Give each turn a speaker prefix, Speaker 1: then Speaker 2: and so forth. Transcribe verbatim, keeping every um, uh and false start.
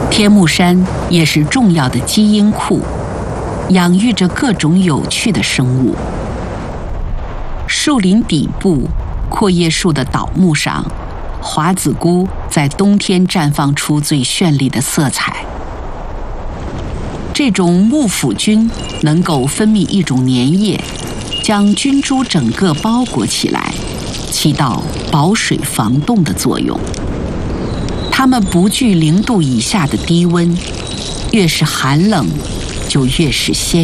Speaker 1: 天目山也是重要的基因库，养育着各种有趣的生物。树林底部，阔叶树的倒木上，华子菇在冬天绽放出最绚丽的色彩。这种幕府菌能够分泌一种粘液，将菌株整个包裹起来，起到保水防冻的作用。它们不惧零度以下的低温，越是寒冷，就越是鲜